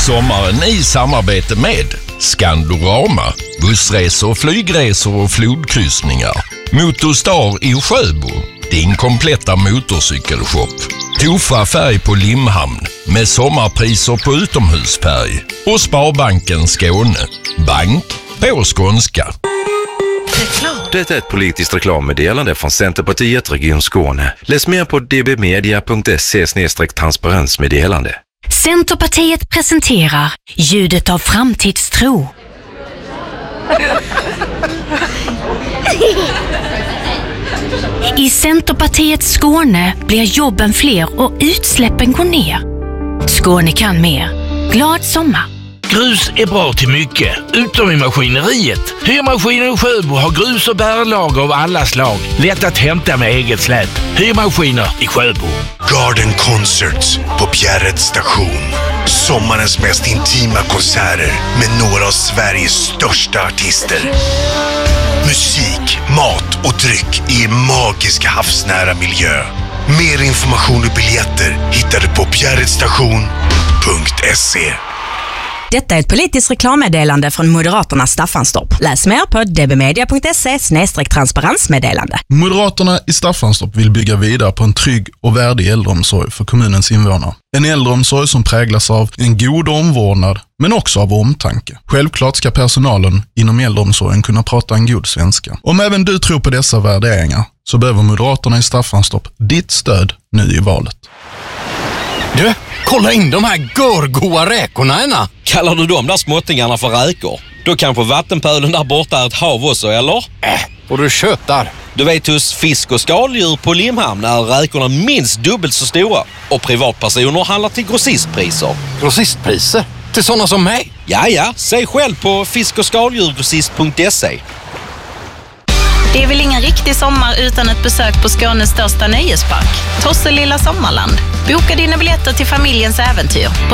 Sommaren i samarbete med Skandorama, bussresor, flygresor och flodkryssningar. Motorstar i Sjöbo, din kompletta motorcykelshop. Tofa färg på Limhamn med sommarpriser på utomhusfärg. Och Sparbanken Skåne, bank på skånska. Det är ett politiskt reklammeddelande från Centerpartiet Region Skåne. Läs mer på dbmedia.se/transparensmeddelande. Centerpartiet presenterar ljudet av framtidstro. I Centerpartiets Skåne blir jobben fler och utsläppen går ner. Skåne kan mer. Glad sommar! Grus är bra till mycket, utom i maskineriet. Hyrmaskinen i Sjöbo har grus- och bärlager av alla slag. Lätt att hämta med eget släp. Hyrmaskiner i Sjöbo. Garden Concerts på Bjärreds station. Sommarens mest intima konserter med några av Sveriges största artister. Musik, mat och dryck i magiska havsnära miljö. Mer information och biljetter hittar du på bjärredstation.se. Detta är ett politiskt reklammeddelande från Moderaternas Staffanstorp. Läs mer på dbmedia.se/transparensmeddelande. Moderaterna i Staffanstorp vill bygga vidare på en trygg och värdig äldreomsorg för kommunens invånare. En äldreomsorg som präglas av en god omvårdnad, men också av omtanke. Självklart ska personalen inom äldreomsorgen kunna prata en god svenska. Om även du tror på dessa värderingar så behöver Moderaterna i Staffanstorp ditt stöd nu i valet. Du, kolla in de här görgoa räkorna ena. Kallar du de där småttingarna för räkor? Då kanske vattenpölen där borta är ett hav också, eller? Och du köttar. Du vet, hos fisk- och skaldjur på Limhamn är räkorna minst dubbelt så stora. Och privatpersoner handlar till grossistpriser. Grossistpriser? Till sådana som mig? Ja, säg själv på fisk- och skaldjurgrossist.se. Det är väl ingen riktig sommar utan ett besök på Skånes största nöjespark, Tosselilla Sommarland. Boka dina biljetter till familjens äventyr på